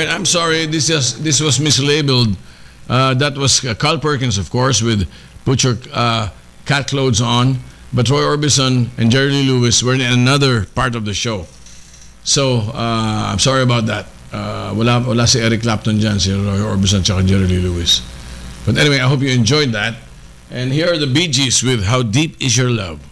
right, I'm sorry. This was mislabeled. That was Carl Perkins, of course, with Put Your Cat Clothes On. But Roy Orbison and Jerry Lee Lewis were in another part of the show. So, I'm sorry about that. Wala si Eric Clapton dyan, si Roy Orbison at Jerry Lee Lewis. But anyway, I hope you enjoyed that. And here are the Bee Gees with How Deep Is Your Love?